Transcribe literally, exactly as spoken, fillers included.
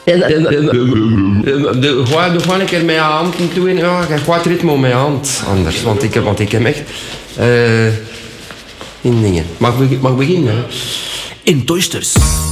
En, en, en, de, de, gewoon, de, gewoon een keer met je hand toe en ja, je gaat ritme met je hand anders. Want ik heb, want ik heb echt... Uh, in dingen. Mag ik mag beginnen? Hè? In Toysters.